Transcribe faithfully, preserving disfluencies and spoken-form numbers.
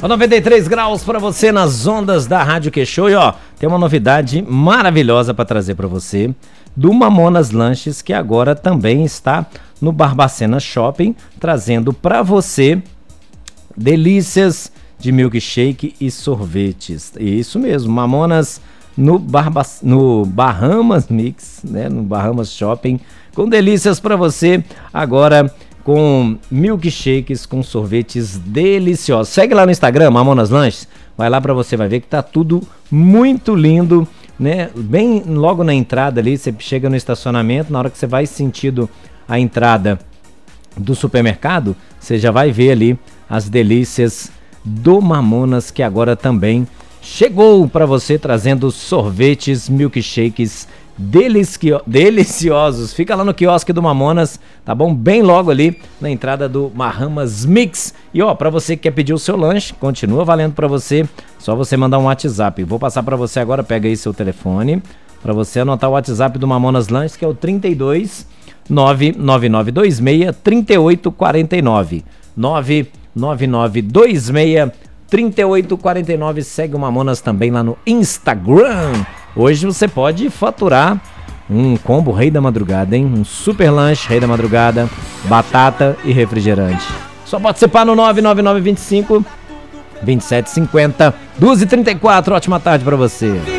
noventa e três graus para você nas ondas da Rádio Queixô. E ó, tem uma novidade maravilhosa para trazer para você do Mamonas Lanches, que agora também está no Barbacena Shopping, trazendo para você delícias de milkshake e sorvetes. Isso mesmo, Mamonas no, Barba, no Bahamas Mix, né, no Bahamas Shopping, com delícias para você agora, com milkshakes, com sorvetes deliciosos. Segue lá no Instagram, Mamonas Lanches, vai lá para você, vai ver que tá tudo muito lindo, né? Bem logo na entrada ali, você chega no estacionamento, na hora que você vai sentindo a entrada do supermercado, você já vai ver ali as delícias do Mamonas, que agora também chegou para você, trazendo sorvetes, milkshakes Delicio- deliciosos. Fica lá no quiosque do Mamonas, tá bom? Bem logo ali na entrada do Bahamas Mix. E ó, pra você que quer pedir o seu lanche, continua valendo pra você, só você mandar um WhatsApp. Vou passar pra você agora, pega aí seu telefone, pra você anotar o WhatsApp do Mamonas Lanches, que é o trinta e dois, nove nove nove dois seis, trinta e oito quarenta e nove. nove nove nove dois seis, trinta e oito quarenta e nove. Segue o Mamonas também lá no Instagram. Hoje você pode faturar um combo Rei da Madrugada, hein? Um super lanche Rei da Madrugada, batata e refrigerante. Só participar no nove nove nove dois cinco, dois sete cinco zero, doze trinta e quatro. Ótima tarde pra você.